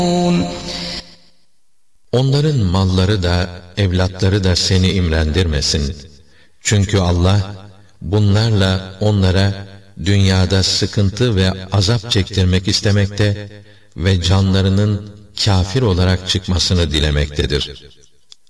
Onların malları da, evlatları da seni imrendirmesin. Çünkü Allah, bunlarla onlara dünyada sıkıntı ve azap çektirmek istemekte ve canlarının kâfir olarak çıkmasını dilemektedir.